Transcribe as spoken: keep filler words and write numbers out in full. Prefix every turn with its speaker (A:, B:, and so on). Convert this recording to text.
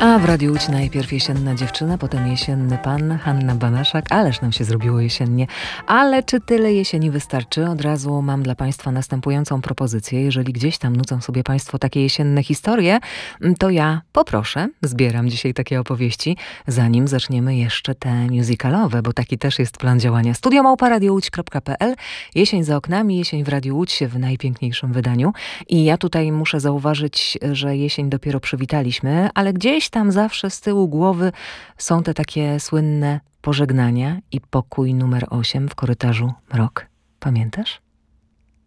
A: A w Radiu Łódź najpierw jesienna dziewczyna, potem jesienny pan, Hanna Banaszak. Ależ nam się zrobiło jesiennie. Ale czy tyle jesieni wystarczy? Od razu mam dla Państwa następującą propozycję. Jeżeli gdzieś tam nucą sobie Państwo takie jesienne historie, to ja poproszę, zbieram dzisiaj takie opowieści, zanim zaczniemy jeszcze te musicalowe, bo taki też jest plan działania. studio małpa radio łódź kropka pe el. Jesień za oknami, jesień w Radiu Łódź w najpiękniejszym wydaniu. I ja tutaj muszę zauważyć, że jesień dopiero przywitaliśmy, ale gdzieś tam zawsze z tyłu głowy są te takie słynne pożegnania i pokój numer osiem w korytarzu mrok. Pamiętasz?